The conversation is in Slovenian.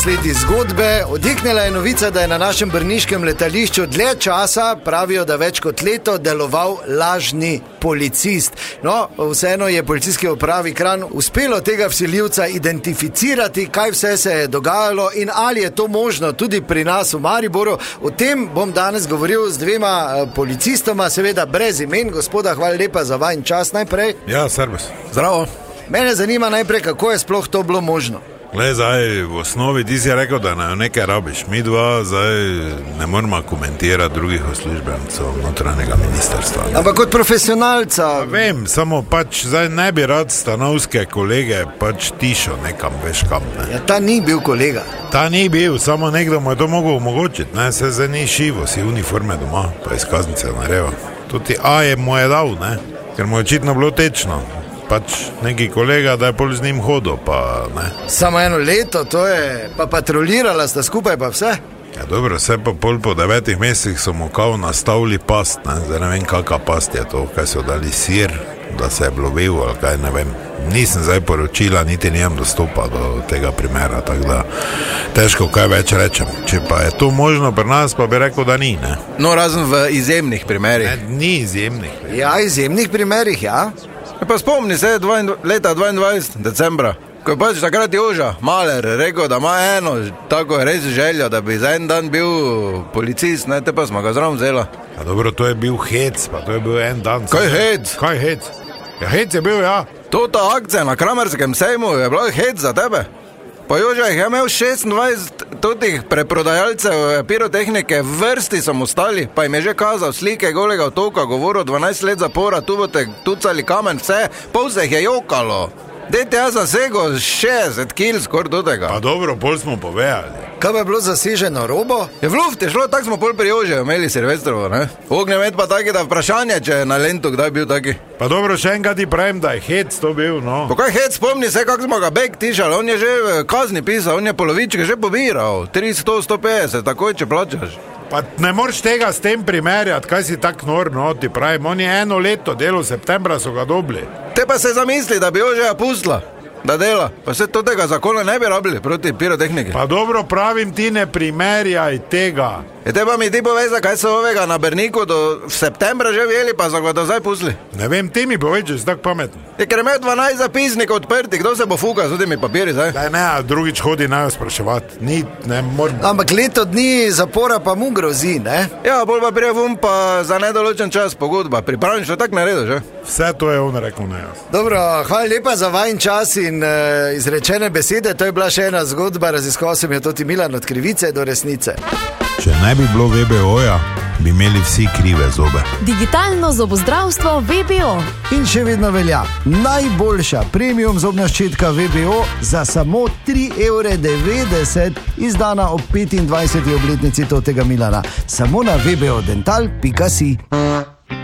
Sledi zgodbe. Odjeknila je novica, da je na našem brniškem letališču dlje časa, pravijo, da več kot leto, deloval lažni policist. No, vseeno je policijski upravi Kranj uspelo tega vsiljivca identificirati, kaj vse se je dogajalo in ali je to možno tudi pri nas v Mariboru. O tem bom danes govoril z dvema policistoma, seveda brez imen. Gospoda, hvala lepa za vajen čas najprej. Ja, servus. Zdravo. Mene zanima najprej, kako je sploh to bilo možno. Glej, zdaj, v osnovi ti si rekel, da naj nekaj rabiš. Mi dva zdaj ne moramo komentirati drugih uslužbencev notranjega ministrstva. Ampak kot profesionalca... Vem, samo pač zdaj ne bi rad stanovske kolege pač tišo nekam, veš kam, ne. Ja, ta ni bil kolega. Ta ni bil, samo nekdo mu je to mogel omogočiti, ne. Se zdaj ni šivo, si uniforme doma, pa izkaznice nareva. Tudi A mu je dal, ne, ker mu je očitno bilo tečno. Pač neki kolega, da je pol z njim hodil, pa ne. Samo eno leto, to je, pa patrolirala sta skupaj, pa vse? Ja, dobro, vse pa pol po 9 mesecih so mu kao nastavili past, ne. Zdaj ne vem, kakva past je to, kaj so dali sir, da se je blovil, ali kaj, ne vem. Nisem zdaj poročila, niti nijem dostopa do tega primera, tako da težko kaj več rečem. Če pa je to možno pri nas, pa bi rekel, da ni, ne. No, razen v izjemnih primerih. Ne, ni izjemnih. Ja, izjemnih primerih, ja. Pa spomni se leta 22. decembra, ko je pač takrat Joža Maler rekel, da ima eno tako res željo, da bi za en dan bil policist, ne, te pa smo ga zraven vzela. Ja, dobro, to je bil hec, pa to je bil en dan. Kaj hec? Kaj hec? Ja, hec je bil, ja. To ta akcija na Kramerskem sejmu je bila hec za tebe. Pa Joža je imel 26 totih preprodajalcev pirotehnike, v vrsti so mu stali, pa jim je že kazal slike golega otoka, govoril 12 let zapora, tu bote tucali kamen, vse, pol se jih je jokalo. Dejte, jaz zasegel 60 kil skor do tega. Pa dobro, pol smo povedali. Kaj bi bilo zaseženo robo? Je v luft je šlo, tak smo pol pri Jože imeli Silvestrovo, ne? Ognjemet pa taki, da vprašanje, če je na Lentu kdaj bil taki. Pa dobro, še enkrat ti pravim, da je hec to bil, no. Pa kaj hec, spomni se, kako smo ga bek tišali, on je že kazni pisal, on je polovičke že pobiral, 300, 150, takoj, če plačaš. Pa ne moreš tega s tem primerjati, kaj si tak nor, no, ti pravim, on je eno leto delal, septembra so ga dobili. Te pa se zamisli, da bi Jožeja pustila, da dela, pa vse tega zakona ne bi rabili proti pirotehniki. Pa dobro, pravim ti, ne primerjaj tega. Te pa mi ti povej, kaj so ovega na Brniku do septembra že vjeli, pa so ga do zdaj pustili. Ne vem, ti mi povej, če si tak pameten. Ker je imel 12 zapisnikov odprtih, kdo se bo fukal z temi papiri zdaj? Daj ne, drugič hodi naj spraševati, ni, ne moram. Ampak leto dni zapora pa mu grozi, ne? Ja, bolj pa prije vum pa za nedoločen čas pogodba, pripravljen še tak naredil, že? Vse to je on rekel, ne jaz. Dobro, hvala lepa za vajen čas in izrečene besede, to je bila še ena zgodba, raziskoval sem jo tudi Milan od krivice do resnice. Če ne bi bilo VBO-ja, bi imeli vsi krive zobe. Digitalno zobozdravstvo VBO. In še vedno velja, najboljša premium zobna ščetka VBO za samo 3,90 €, izdana ob 25. obletnici tega Milana. Samo na vbodental.si.